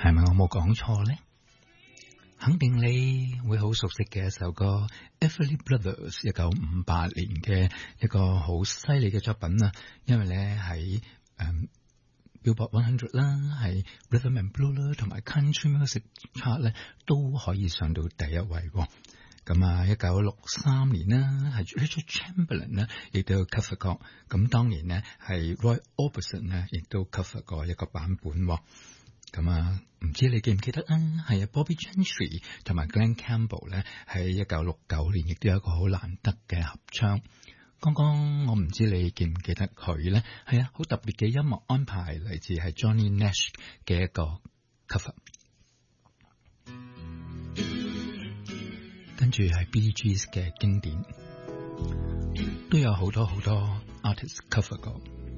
係咪我冇講錯呢？肯定你會好熟悉嘅一首歌 Everly Brothers 1958年嘅一個好犀利嘅作品啊，因為咧喺Billboard 100啦，喺 Rhythm and Blues 啦，同埋 Country Music Chart 咧都可以上到第一位喎。咁啊，1963年啦，係 Richard Chamberlain 咧，亦都有 cover 過。咁當年咧係 Roy Orbison 咧，亦都 cover 過一個版本喎。咁啊，唔知你記唔記得啊？係啊 Bobby Gentry 同埋 Glen Campbell 咧，喺1969年亦都有一個好難得嘅合唱。剛剛我唔知你記唔記得佢咧？係啊，好特別嘅音樂安排，嚟自係 Johnny Nash 嘅一個 cover。跟住係 Bee Gees 嘅經典，都有好多 artists cover 過。